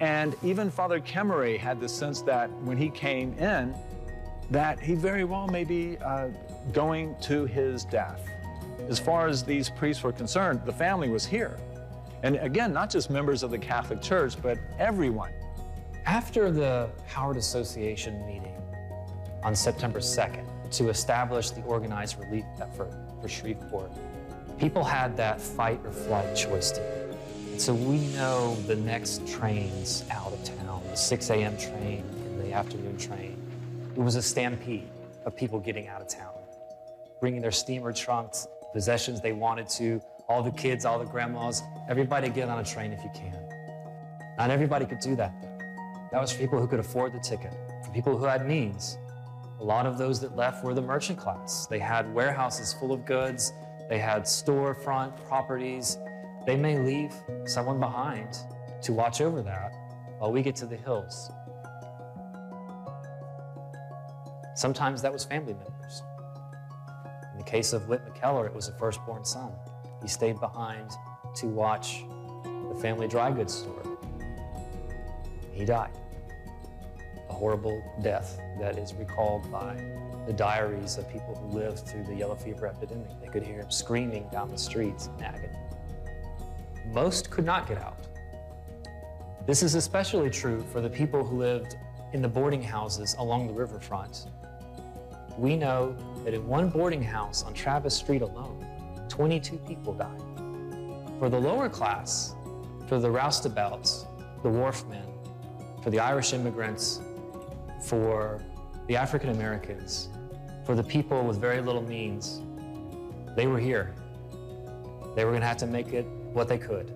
And even Father Kemery had the sense that when he came in, that he very well may be going to his death. As far as these priests were concerned, the family was here. And again, not just members of the Catholic Church, but everyone. After the Howard Association meeting on September 2nd to establish the organized relief effort for Shreveport, people had that fight or flight choice to make. And so we know the next trains out of town, the 6 a.m. train and the afternoon train, it was a stampede of people getting out of town, bringing their steamer trunks, possessions they wanted to, all the kids, all the grandmas, everybody get on a train if you can. Not everybody could do that, though. That was for people who could afford the ticket, for people who had means. A lot of those that left were the merchant class. They had warehouses full of goods. They had storefront properties. They may leave someone behind to watch over that while we get to the hills. Sometimes that was family members. In the case of Whit McKellar, it was a firstborn son. He stayed behind to watch the family dry goods store. He died. A horrible death that is recalled by the diaries of people who lived through the yellow fever epidemic. They could hear him screaming down the streets in agony. Most could not get out. This is especially true for the people who lived in the boarding houses along the riverfront. We know that in one boarding house on Travis Street alone, 22 people died. For the lower class, for the roustabouts, the wharfmen, for the Irish immigrants, for the African Americans, for the people with very little means, they were here. They were going to have to make it what they could.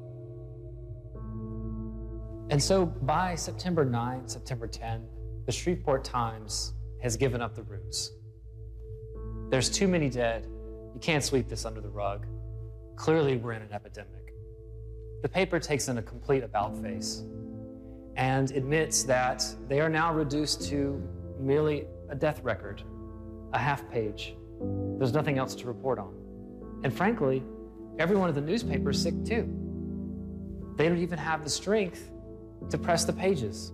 And so by September 9, September 10, the Shreveport Times has given up the ruse. There's too many dead. You can't sweep this under the rug. Clearly, we're in an epidemic. The paper takes in a complete about-face and admits that they are now reduced to merely a death record, a half page. There's nothing else to report on. And frankly, everyone at the newspaper is sick too. They don't even have the strength to press the pages.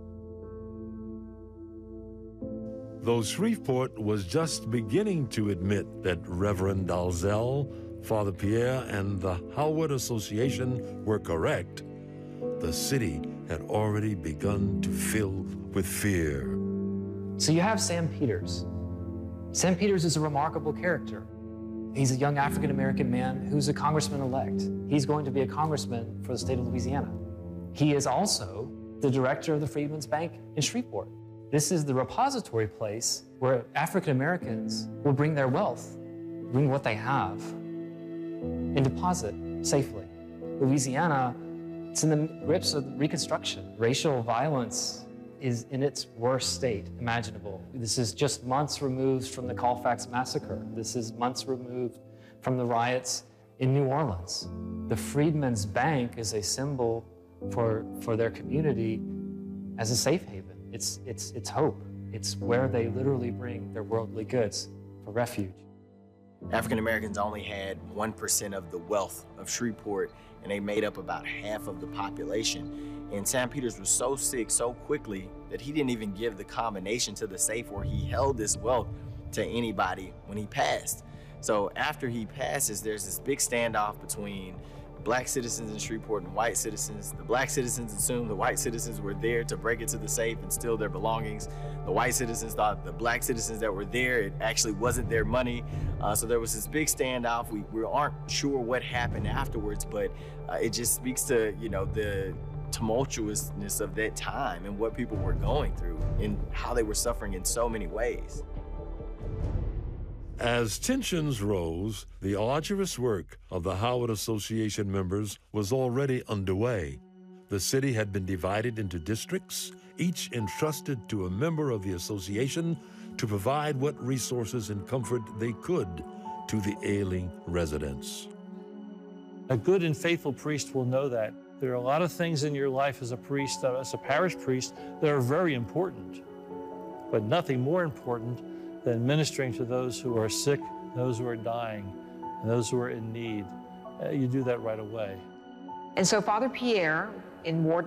Though Shreveport was just beginning to admit that Reverend Dalzell, Father Pierre, and the Howard Association were correct, the city had already begun to fill with fear. So you have Sam Peters. Sam Peters is a remarkable character. He's a young African-American man who's a congressman-elect. He's going to be a congressman for the state of Louisiana. He is also the director of the Freedmen's Bank in Shreveport. This is the repository place where African-Americans will bring their wealth, bring what they have, and deposit safely. Louisiana, it's in the grips of Reconstruction. Racial violence is in its worst state imaginable. This is just months removed from the Colfax Massacre. This is months removed from the riots in New Orleans. The Freedmen's Bank is a symbol for their community as a safe haven. It's hope. It's where they literally bring their worldly goods for refuge. African Americans only had 1% of the wealth of Shreveport, and they made up about half of the population. And Sam Peters was so sick so quickly that he didn't even give the combination to the safe where he held this wealth to anybody when he passed. So after he passes, there's this big standoff between black citizens in Shreveport and white citizens. The black citizens assumed the white citizens were there to break into the safe and steal their belongings. The white citizens thought the black citizens that were there, it actually wasn't their money. So there was this big standoff. We aren't sure what happened afterwards, but it just speaks to, you know, the tumultuousness of that time and what people were going through and how they were suffering in so many ways. As tensions rose, the arduous work of the Howard Association members was already underway. The city had been divided into districts, each entrusted to a member of the association to provide what resources and comfort they could to the ailing residents. A good and faithful priest will know that. There are a lot of things in your life as a priest, as a parish priest, that are very important, but nothing more important than ministering to those who are sick, those who are dying, and those who are in need. You do that right away. And so Father Pierre, in Ward